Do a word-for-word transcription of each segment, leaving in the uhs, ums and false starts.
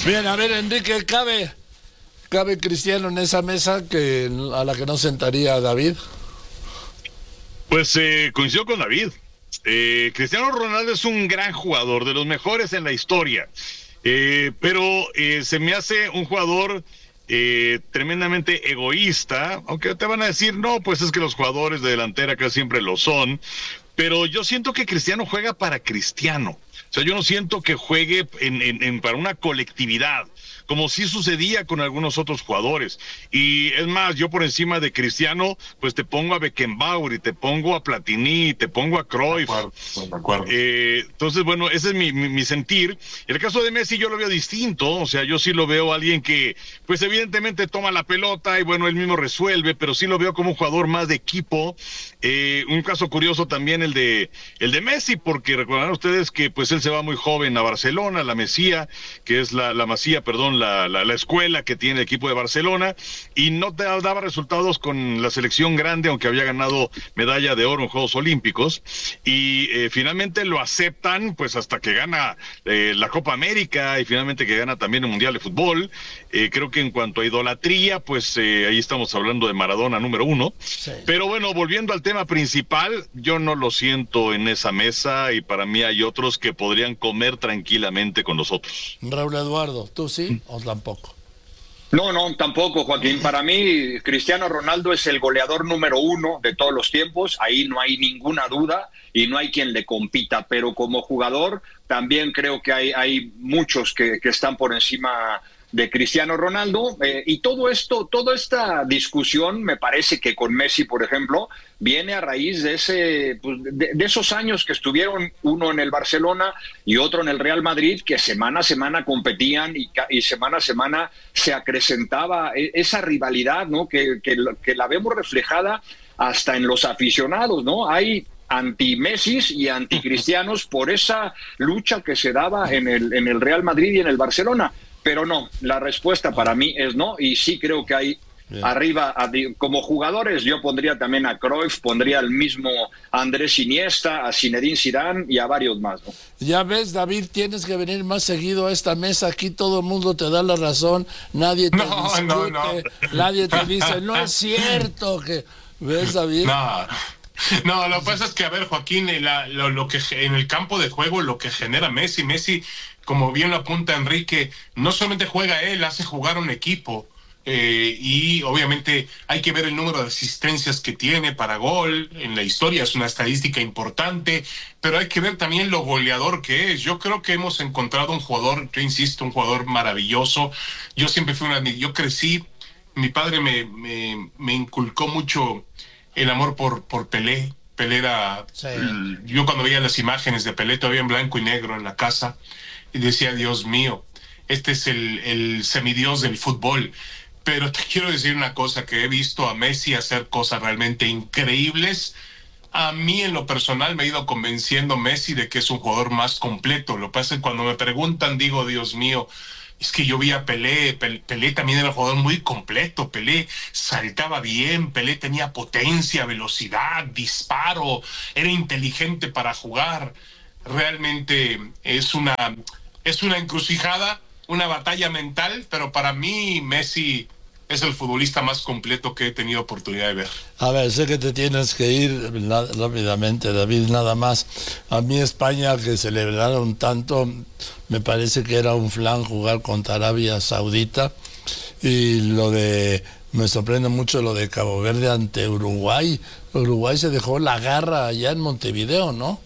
Bien, a ver, Enrique, ¿cabe, cabe Cristiano en esa mesa que a la que no sentaría David? Pues eh, coincido con David. Eh, Cristiano Ronaldo es un gran jugador, de los mejores en la historia, eh, pero eh, se me hace un jugador eh, tremendamente egoísta, aunque te van a decir, no, pues es que los jugadores de delantera casi siempre lo son, pero yo siento que Cristiano juega para Cristiano. O sea, yo no siento que juegue en, en, en para una colectividad, como sí sucedía con algunos otros jugadores. Y es más, yo por encima de Cristiano, pues te pongo a Beckenbauer, y te pongo a Platini, y te pongo a Cruyff. De acuerdo, de acuerdo. Eh, entonces, bueno, ese es mi, mi, mi sentir. En el caso de Messi yo lo veo distinto, o sea, yo sí lo veo a alguien que, pues evidentemente toma la pelota y bueno, él mismo resuelve, pero sí lo veo como un jugador más de equipo. Eh, un caso curioso también el de, el de Messi, porque recordarán ustedes que pues él se va muy joven a Barcelona, la Mesía, que es la, la Masía, perdón, la, la, la escuela que tiene el equipo de Barcelona, y no te daba resultados con la selección grande, aunque había ganado medalla de oro en Juegos Olímpicos, y eh, finalmente lo aceptan, pues hasta que gana eh, la Copa América, y finalmente que gana también el Mundial de Fútbol. Eh, creo que en cuanto a idolatría, pues eh, ahí estamos hablando de Maradona número uno, sí. Pero bueno, volviendo al tema principal, yo no lo siento en esa mesa, y para mí hay otros que podrían comer tranquilamente con nosotros. Raúl Eduardo, ¿tú sí o tampoco? No, no, tampoco, Joaquín. Para mí, Cristiano Ronaldo es el goleador número uno de todos los tiempos. Ahí no hay ninguna duda y no hay quien le compita. Pero como jugador, también creo que hay, hay muchos que, que están por encima de Cristiano Ronaldo. Eh, y todo esto, toda esta discusión, me parece que con Messi, por ejemplo, viene a raíz de ese, pues, de, de esos años que estuvieron uno en el Barcelona y otro en el Real Madrid, que semana a semana competían y, y semana a semana se acrecentaba esa rivalidad, ¿no? Que, que, que la vemos reflejada hasta en los aficionados, ¿no? Hay anti-Messis y anti-cristianos por esa lucha que se daba en el, en el Real Madrid y en el Barcelona. Pero no, la respuesta para mí es no, y sí creo que hay Bien. arriba, como jugadores, yo pondría también a Cruyff, pondría al mismo Andrés Iniesta, a Zinedine Zidane y a varios más, ¿no? Ya ves, David, tienes que venir más seguido a esta mesa, aquí todo el mundo te da la razón, nadie te no, discute, no, no. nadie te dice, no es cierto que... ¿Ves, David? No, no, lo que pasa es que, a ver, Joaquín, la, lo, lo que en el campo de juego, lo que genera Messi, Messi... como bien lo apunta Enrique, no solamente juega él, hace jugar un equipo. Eh, y obviamente hay que ver el número de asistencias que tiene para gol. En la historia es una estadística importante, pero hay que ver también lo goleador que es. Yo creo que hemos encontrado un jugador, yo insisto, un jugador maravilloso. Yo siempre fui una... Yo crecí, mi padre me, me, me inculcó mucho el amor por, por Pelé. Pelé era... Sí. Yo cuando veía las imágenes de Pelé todavía en blanco y negro en la casa, y decía, Dios mío, este es el, el semidios del fútbol. Pero te quiero decir una cosa, que he visto a Messi hacer cosas realmente increíbles. A mí, en lo personal, me ha ido convenciendo Messi de que es un jugador más completo. Lo que pasa es que cuando me preguntan, digo, Dios mío, es que yo vi a Pelé, Pelé también era un jugador muy completo, Pelé saltaba bien, Pelé tenía potencia, velocidad, disparo, era inteligente para jugar. Realmente es una... Es una encrucijada, una batalla mental, pero para mí Messi es el futbolista más completo que he tenido oportunidad de ver. A ver, sé que te tienes que ir rápidamente, David, nada más. A mí España, que celebraron tanto, me parece que era un flan jugar contra Arabia Saudita. Y lo de... Me sorprende mucho lo de Cabo Verde ante Uruguay. Uruguay se dejó la garra allá en Montevideo, ¿no?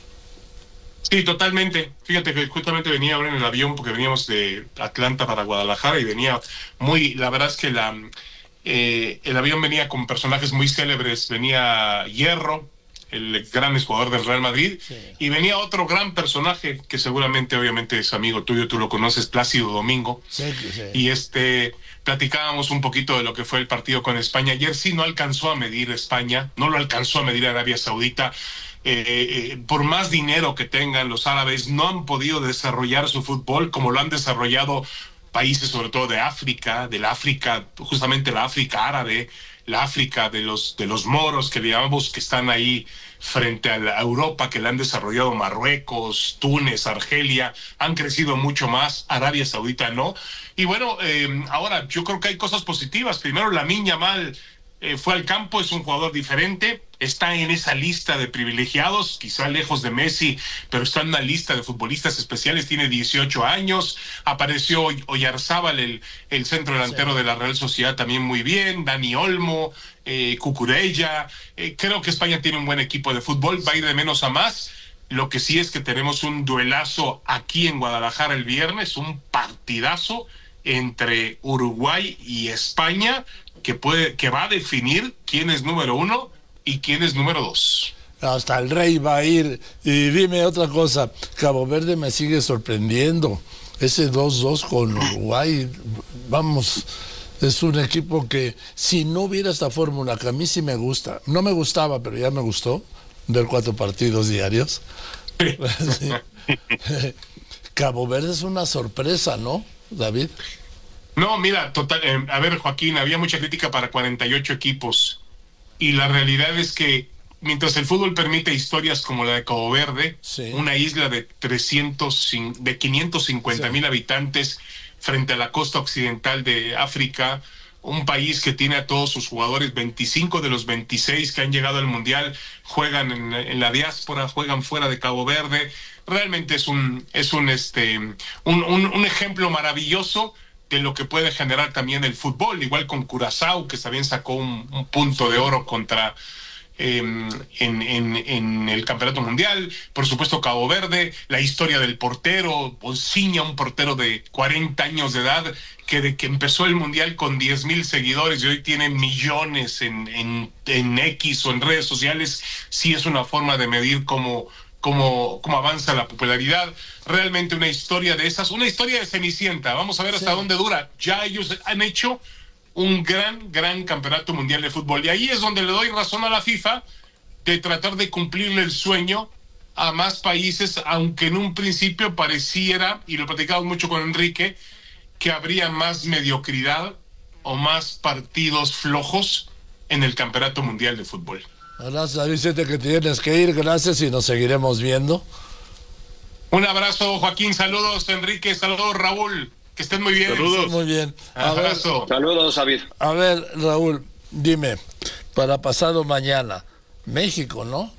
Sí, totalmente. Fíjate que justamente venía ahora en el avión porque veníamos de Atlanta para Guadalajara y venía muy, la verdad es que la eh, el avión venía con personajes muy célebres, venía Hierro, el gran jugador del Real Madrid, sí. Y venía otro gran personaje que seguramente obviamente es amigo tuyo, tú lo conoces, Plácido Domingo. Sí, sí. Y este platicábamos un poquito de lo que fue el partido con España. Ayer sí no alcanzó a medir España, no lo alcanzó a medir Arabia Saudita. Eh, eh, por más dinero que tengan los árabes, no han podido desarrollar su fútbol como lo han desarrollado países sobre todo de África, de la África, justamente la África árabe, la África de los, de los moros, que le llamamos, que están ahí frente a, la, a Europa, que la han desarrollado Marruecos, Túnez, Argelia, han crecido mucho más, Arabia Saudita no. Y bueno, eh, ahora yo creo que hay cosas positivas. Primero, Lamine Yamal eh, fue al campo, es un jugador diferente, está en esa lista de privilegiados, quizá lejos de Messi, pero está en una lista de futbolistas especiales, tiene dieciocho años, apareció Oyarzábal, el, el centro delantero sí. de la Real Sociedad, también muy bien, Dani Olmo, eh, Cucurella, eh, creo que España tiene un buen equipo de fútbol, va a ir de menos a más. Lo que sí es que tenemos un duelazo aquí en Guadalajara el viernes, un partidazo entre Uruguay y España, que puede, que va a definir quién es número uno y quién es número dos. Hasta el Rey va a ir. Y dime otra cosa, Cabo Verde me sigue sorprendiendo. Ese dos dos con Uruguay, vamos, es un equipo que si no hubiera esta fórmula, que a mí sí me gusta, no me gustaba, pero ya me gustó, ver cuatro partidos diarios. Sí. Cabo Verde es una sorpresa, ¿no, David? No, mira, total, eh, a ver, Joaquín, había mucha crítica para cuarenta y ocho equipos. Y la realidad es que mientras el fútbol permite historias como la de Cabo Verde, sí. una isla de trescientos, de quinientos cincuenta mil sí. habitantes frente a la costa occidental de África, un país que tiene a todos sus jugadores, veinticinco de los veintiséis que han llegado al Mundial juegan en, en la diáspora, juegan fuera de Cabo Verde. Realmente es un, es un, este, un, un, un ejemplo maravilloso de lo que puede generar también el fútbol, igual con Curazao, que también sacó un, un punto de oro contra eh, en, en, en el Campeonato Mundial. Por supuesto, Cabo Verde, la historia del portero, Onciña, un portero de cuarenta años de edad, que de que empezó el Mundial con diez mil seguidores y hoy tiene millones en, en, en X o en redes sociales, sí es una forma de medir cómo Cómo, cómo avanza la popularidad. Realmente una historia de esas, una historia de Cenicienta. Vamos a ver hasta sí. dónde dura. Ya ellos han hecho un gran, gran campeonato mundial de fútbol. Y ahí es donde le doy razón a la FIFA de tratar de cumplirle el sueño a más países, aunque en un principio pareciera, y lo platicamos mucho con Enrique, que habría más mediocridad o más partidos flojos en el campeonato mundial de fútbol. Gracias, Vicente, que tienes que ir. Gracias y nos seguiremos viendo. Un abrazo, Joaquín. Saludos, Enrique. Saludos, Raúl. Que estén muy bien. Saludos. Muy bien. A abrazo. Ver, saludos, David. A ver, Raúl, dime, para pasado mañana, México, ¿no?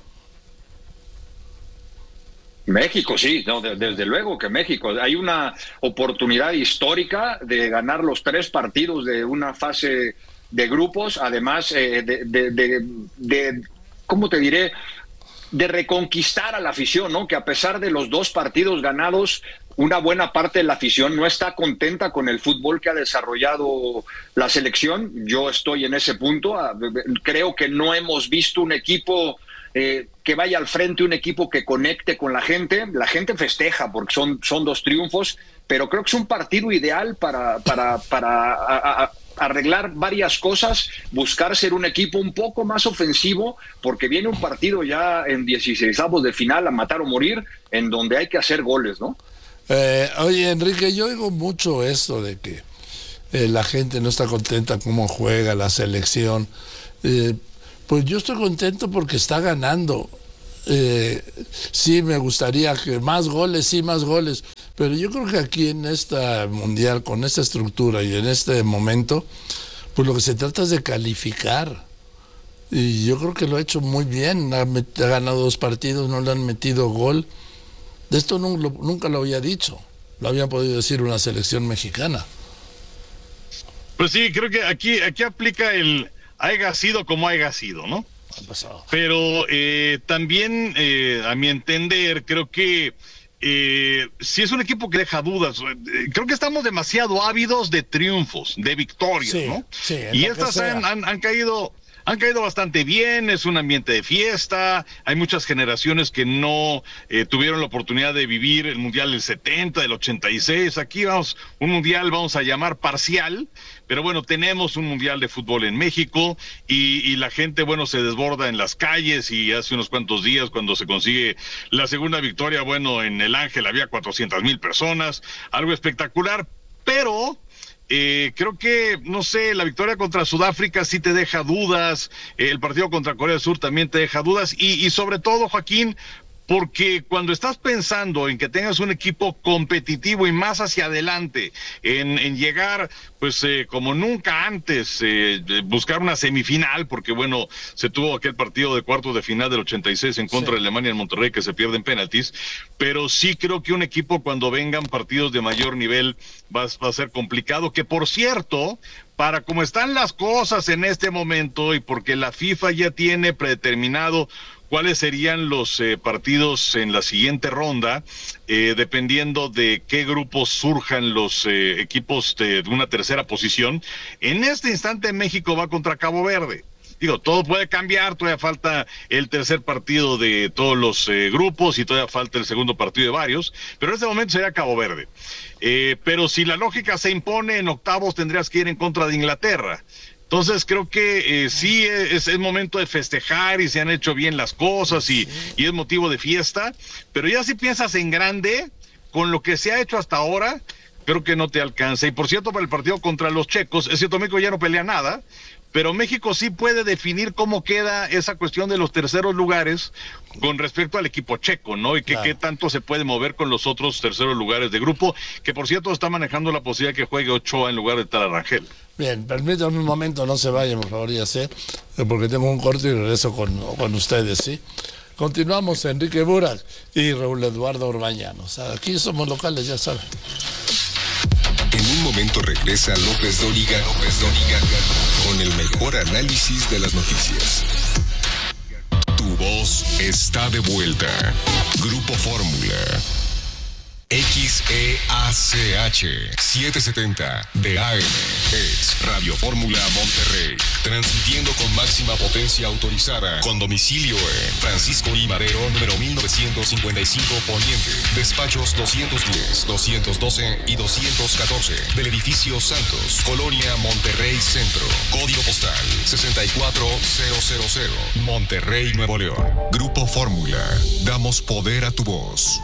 México, sí, no, de, desde luego que México. Hay una oportunidad histórica de ganar los tres partidos de una fase de grupos, además eh, de, de, de, de, ¿cómo te diré?, de reconquistar a la afición, ¿no? Que a pesar de los dos partidos ganados, una buena parte de la afición no está contenta con el fútbol que ha desarrollado la selección. Yo estoy en ese punto. Creo que no hemos visto un equipo eh, que vaya al frente, un equipo que conecte con la gente. La gente festeja porque son, son dos triunfos, pero creo que es un partido ideal para, para, para a, a, arreglar varias cosas, buscar ser un equipo un poco más ofensivo, porque viene un partido ya en dieciseisavos de final a matar o morir, en donde hay que hacer goles, ¿no? Eh, oye, Enrique, yo oigo mucho esto de que eh, la gente no está contenta cómo juega la selección. Eh, pues yo estoy contento porque está ganando. Eh, sí, me gustaría que más goles, sí, más goles, pero yo creo que aquí en esta mundial, con esta estructura y en este momento, pues lo que se trata es de calificar, y yo creo que lo ha hecho muy bien. Ha, ha ganado dos partidos, no le han metido gol. De esto no, lo, nunca lo había dicho, lo había podido decir una selección mexicana. Pues sí, creo que aquí, aquí aplica el haya sido como haya sido, ¿no? Pero eh, también, eh, a mi entender, creo que eh, si es un equipo que deja dudas, eh, creo que estamos demasiado ávidos de triunfos, de victorias, sí, ¿no? Sí, y estas han, han, han caído... Han caído bastante bien, es un ambiente de fiesta, hay muchas generaciones que no eh, tuvieron la oportunidad de vivir el Mundial del setenta, del ochenta y seis, aquí vamos, un Mundial vamos a llamar parcial, pero bueno, tenemos un Mundial de fútbol en México y, y la gente, bueno, se desborda en las calles, y hace unos cuantos días cuando se consigue la segunda victoria, bueno, en el Ángel había cuatrocientas mil personas, algo espectacular, pero... Eh, creo que, no sé, la victoria contra Sudáfrica sí te deja dudas, eh, el partido contra Corea del Sur también te deja dudas, y, y sobre todo, Joaquín, porque cuando estás pensando en que tengas un equipo competitivo y más hacia adelante, en, en llegar, pues eh, como nunca antes, eh, buscar una semifinal, porque bueno, se tuvo aquel partido de cuartos de final del ochenta y seis en contra sí. de Alemania en Monterrey, que se pierde en penaltis, pero sí creo que un equipo cuando vengan partidos de mayor nivel va, va a ser complicado, que por cierto, para como están las cosas en este momento y porque la FIFA ya tiene predeterminado cuáles serían los eh, partidos en la siguiente ronda, eh, dependiendo de qué grupos surjan los eh, equipos de, de una tercera posición. En este instante México va contra Cabo Verde. Digo, todo puede cambiar, todavía falta el tercer partido de todos los eh, grupos y todavía falta el segundo partido de varios, pero en este momento sería Cabo Verde. Eh, pero si la lógica se impone, en octavos tendrías que ir en contra de Inglaterra. Entonces creo que eh, sí es, es momento de festejar y se han hecho bien las cosas y, y es motivo de fiesta, pero ya si piensas en grande, con lo que se ha hecho hasta ahora, creo que no te alcanza. Y por cierto, para el partido contra los checos, es cierto, México ya no pelea nada, pero México sí puede definir cómo queda esa cuestión de los terceros lugares con respecto al equipo checo, ¿no? Y que claro. qué tanto se puede mover con los otros terceros lugares de grupo, que por cierto está manejando la posibilidad de que juegue Ochoa en lugar de Talarangel. Bien, permítanme un momento, no se vayan, por favor, ya sé, porque tengo un corte y regreso con, con ustedes, ¿sí? Continuamos, Enrique Burak y Raúl Eduardo Orbañanos. Aquí somos locales, ya saben. En un momento regresa López Dóriga, López Dóriga, con el mejor análisis de las noticias. Tu voz está de vuelta. Grupo Fórmula. X E A C H setecientos setenta de A M es Radio Fórmula Monterrey, transmitiendo con máxima potencia autorizada, con domicilio en Francisco I. Madero, número mil novecientos cincuenta y cinco Poniente, despachos doscientos diez, doscientos doce y doscientos catorce, del edificio Santos, Colonia Monterrey Centro, código postal sesenta y cuatro mil, Monterrey, Nuevo León. Grupo Fórmula, damos poder a tu voz.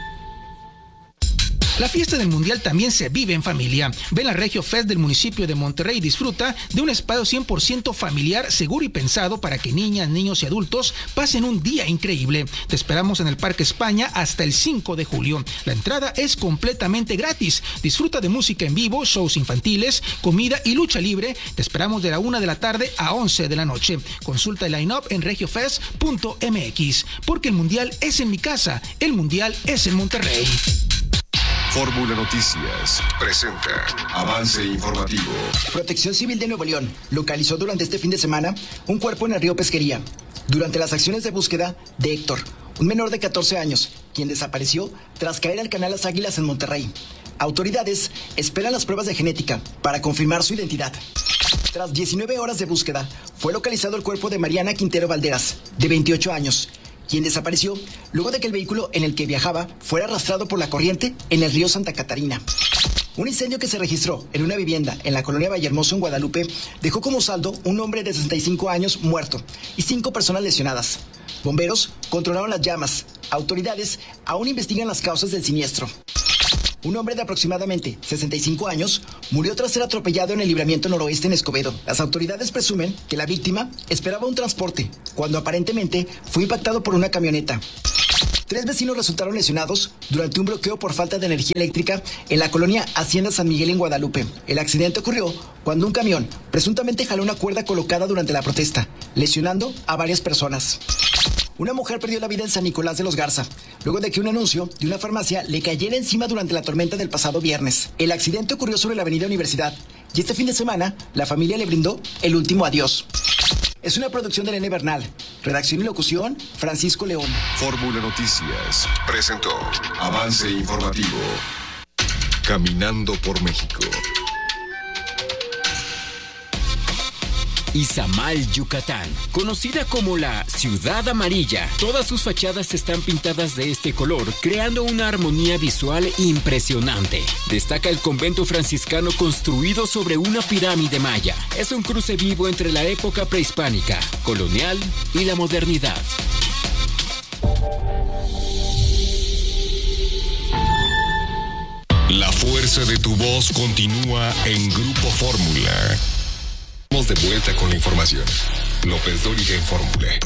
La fiesta del Mundial también se vive en familia. Ven la Regio Fest del municipio de Monterrey y disfruta de un espacio cien por ciento familiar, seguro y pensado para que niñas, niños y adultos pasen un día increíble. Te esperamos en el Parque España hasta el cinco de julio. La entrada es completamente gratis. Disfruta de música en vivo, shows infantiles, comida y lucha libre. Te esperamos de la una de la tarde a once de la noche. Consulta el line-up en regiofest punto m x. Porque el Mundial es en mi casa. El Mundial es en Monterrey. Fórmula Noticias presenta avance informativo. Protección Civil de Nuevo León localizó durante este fin de semana un cuerpo en el río Pesquería durante las acciones de búsqueda de Héctor, un menor de catorce años, quien desapareció tras caer al canal Las Águilas en Monterrey. Autoridades esperan las pruebas de genética para confirmar su identidad. Tras diecinueve horas de búsqueda, fue localizado el cuerpo de Mariana Quintero Valderas, de veintiocho años, quien desapareció luego de que el vehículo en el que viajaba fuera arrastrado por la corriente en el río Santa Catarina. Un incendio que se registró en una vivienda en la colonia Vallehermoso en Guadalupe dejó como saldo un hombre de sesenta y cinco años muerto y cinco personas lesionadas. Bomberos controlaron las llamas. Autoridades aún investigan las causas del siniestro. Un hombre de aproximadamente sesenta y cinco años murió tras ser atropellado en el libramiento noroeste en Escobedo. Las autoridades presumen que la víctima esperaba un transporte, cuando aparentemente fue impactado por una camioneta. Tres vecinos resultaron lesionados durante un bloqueo por falta de energía eléctrica en la colonia Hacienda San Miguel en Guadalupe. El accidente ocurrió cuando un camión presuntamente jaló una cuerda colocada durante la protesta, lesionando a varias personas. Una mujer perdió la vida en San Nicolás de los Garza, luego de que un anuncio de una farmacia le cayera encima durante la tormenta del pasado viernes. El accidente ocurrió sobre la avenida Universidad, y este fin de semana la familia le brindó el último adiós. Es una producción de Elena Bernal. Redacción y locución, Francisco León. Fórmula Noticias presentó avance informativo. Caminando por México. Izamal, Yucatán, conocida como la Ciudad Amarilla. Todas sus fachadas están pintadas de este color, creando una armonía visual impresionante. Destaca el convento franciscano construido sobre una pirámide maya. Es un cruce vivo entre la época prehispánica, colonial y la modernidad. La fuerza de de Tu Voz continúa en Grupo Fórmula. Vamos de vuelta con la información. López Dóriga en Fórmula.